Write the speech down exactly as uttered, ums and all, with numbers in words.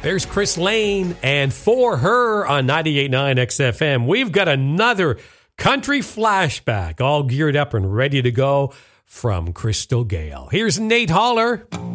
There's Chris Lane, and For Her on ninety-eight point nine X F M. We've got another country flashback all geared up and ready to go from Crystal Gayle. Here's Nate Haller.